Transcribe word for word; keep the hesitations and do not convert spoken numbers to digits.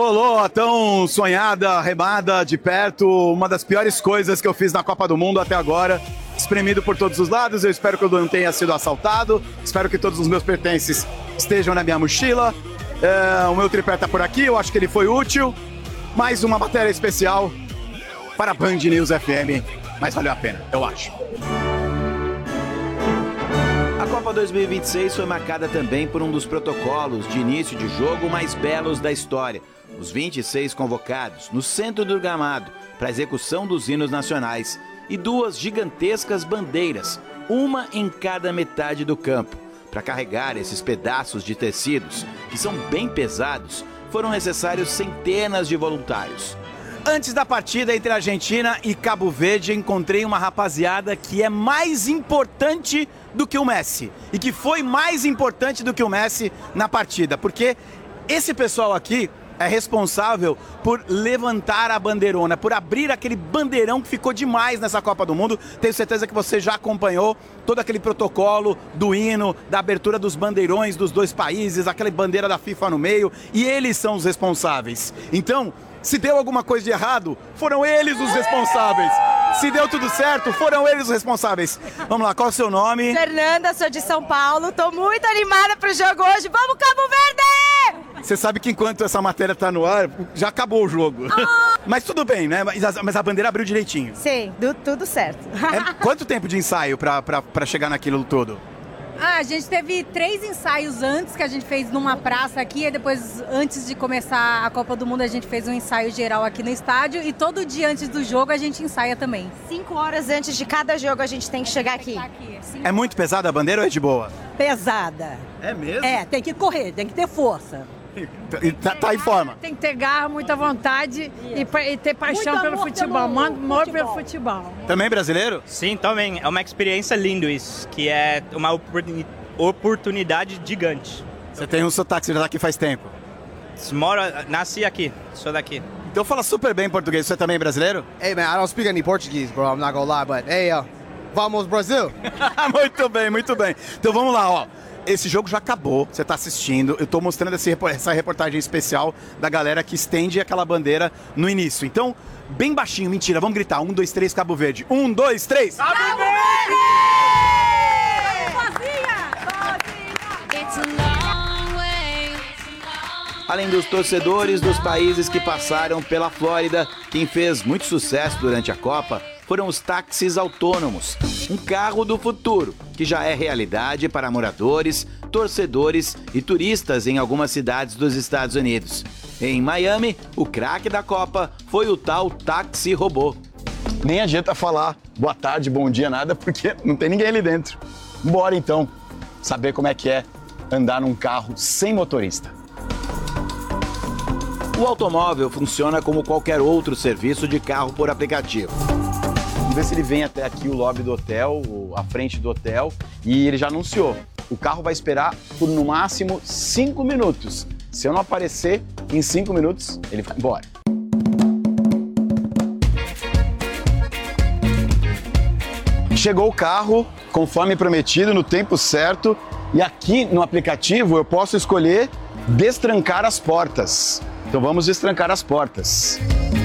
rolou a tão sonhada remada de perto, uma das piores coisas que eu fiz na Copa do Mundo até agora. Espremido por todos os lados, eu espero que eu não tenha sido assaltado, espero que todos os meus pertences estejam na minha mochila. É, o meu tripé tá por aqui, eu acho que ele foi útil. Mais uma matéria especial para a Band News F M, mas valeu a pena, eu acho. A Copa dois mil e vinte e seis foi marcada também por um dos protocolos de início de jogo mais belos da história. Os vinte e seis convocados no centro do gramado para a execução dos hinos nacionais e duas gigantescas bandeiras, uma em cada metade do campo. Para carregar esses pedaços de tecidos, que são bem pesados, foram necessários centenas de voluntários. Antes da partida entre Argentina e Cabo Verde, encontrei uma rapaziada que é mais importante do que o Messi. E que foi mais importante do que o Messi na partida. Porque esse pessoal aqui é responsável por levantar a bandeirona, por abrir aquele bandeirão que ficou demais nessa Copa do Mundo. Tenho certeza que você já acompanhou todo aquele protocolo do hino, da abertura dos bandeirões dos dois países, aquela bandeira da FIFA no meio, e eles são os responsáveis. Então, se deu alguma coisa de errado, foram eles os responsáveis. Se deu tudo certo, foram eles os responsáveis. Vamos lá, qual é o seu nome? Fernanda, sou de São Paulo, tô muito animada pro jogo hoje. Vamos, Cabo Verde! Você sabe que enquanto essa matéria tá no ar, já acabou o jogo. Oh. Mas tudo bem, né? Mas a, mas a bandeira abriu direitinho. Sim, do, tudo certo. É, quanto tempo de ensaio pra, pra, pra chegar naquilo todo? Ah, a gente teve três ensaios antes que a gente fez numa praça aqui, e depois, antes de começar a Copa do Mundo, a gente fez um ensaio geral aqui no estádio, e todo dia antes do jogo a gente ensaia também. Cinco horas antes de cada jogo a gente tem que chegar aqui. É muito pesada a bandeira ou é de boa? Pesada. É mesmo? É, tem que correr, tem que ter força. Tá, tá em forma. Tem que ter garra, muita vontade e, e ter paixão Muito pelo amor futebol, pelo amor futebol. pelo futebol. Também brasileiro? Sim, também. É uma experiência linda isso, que é uma oportuni- oportunidade gigante. Você tem um sotaque, você já tá aqui faz tempo. Moro, nasci aqui, sou daqui. Então fala super bem português. Você também é brasileiro? Hey man, I don't speak any Portuguese, bro. I'm not gonna lie, but hey, uh, vamos Brasil! Muito bem, muito bem. Então vamos lá, ó. Esse jogo já acabou, você tá assistindo. Eu tô mostrando esse, essa reportagem especial da galera que estende aquela bandeira no início. Então, bem baixinho, mentira, vamos gritar. Um, dois, três, Cabo Verde. Um, dois, três. Cabo Verde! Além dos torcedores dos países que passaram pela Flórida, quem fez muito sucesso durante a Copa foram os táxis autônomos, um carro do futuro, que já é realidade para moradores, torcedores e turistas em algumas cidades dos Estados Unidos. Em Miami, o craque da Copa foi o tal táxi robô. Nem adianta falar boa tarde, bom dia, nada, porque não tem ninguém ali dentro. Bora então saber como é que é andar num carro sem motorista. O automóvel funciona como qualquer outro serviço de carro por aplicativo. Vamos ver se ele vem até aqui o lobby do hotel, a frente do hotel, e ele já anunciou. O carro vai esperar por no máximo cinco minutos. Se eu não aparecer em cinco minutos, ele vai embora. Chegou o carro, conforme prometido, no tempo certo, e aqui no aplicativo eu posso escolher destrancar as portas. Então vamos destrancar as portas.